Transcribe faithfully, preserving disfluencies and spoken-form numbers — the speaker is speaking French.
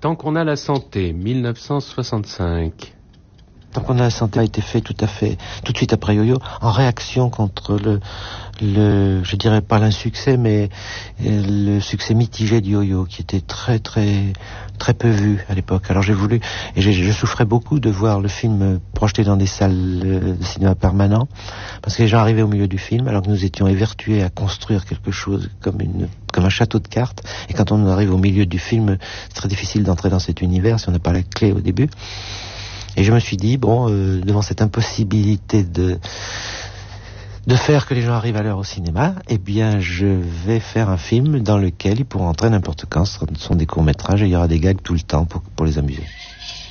Tant qu'on a la santé, mille neuf cent soixante-cinq. Tant qu'on a la santé a été fait tout à fait, tout de suite après Yo-Yo, en réaction contre le, le, je dirais pas l'insuccès, mais le succès mitigé du Yo-Yo, qui était très très très peu vu à l'époque. Alors j'ai voulu, et j'ai, je souffrais beaucoup de voir le film projeté dans des salles de cinéma permanent, parce que les gens arrivaient au milieu du film, alors que nous étions évertués à construire quelque chose comme une, comme un château de cartes, et quand on arrive au milieu du film, c'est très difficile d'entrer dans cet univers si on n'a pas la clé au début. Et je me suis dit, bon, euh, devant cette impossibilité de de faire que les gens arrivent à l'heure au cinéma, eh bien, je vais faire un film dans lequel ils pourront entrer n'importe quand. Ce sont des courts-métrages et il y aura des gags tout le temps pour, pour les amuser.